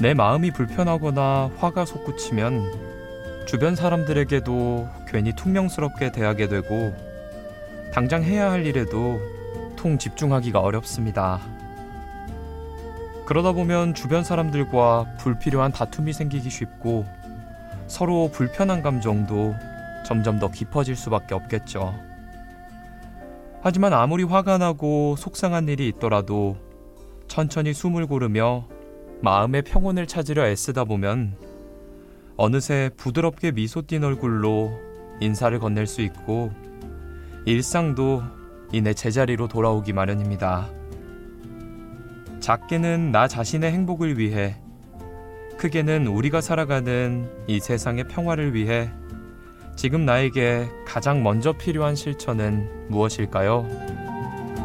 내 마음이 불편하거나 화가 솟구치면 주변 사람들에게도 괜히 퉁명스럽게 대하게 되고 당장 해야 할 일에도 통 집중하기가 어렵습니다. 그러다 보면 주변 사람들과 불필요한 다툼이 생기기 쉽고 서로 불편한 감정도 점점 더 깊어질 수밖에 없겠죠. 하지만 아무리 화가 나고 속상한 일이 있더라도 천천히 숨을 고르며 마음의 평온을 찾으려 애쓰다 보면 어느새 부드럽게 미소 띤 얼굴로 인사를 건넬 수 있고 일상도 이내 제자리로 돌아오기 마련입니다. 작게는 나 자신의 행복을 위해, 크게는 우리가 살아가는 이 세상의 평화를 위해 지금 나에게 가장 먼저 필요한 실천은 무엇일까요?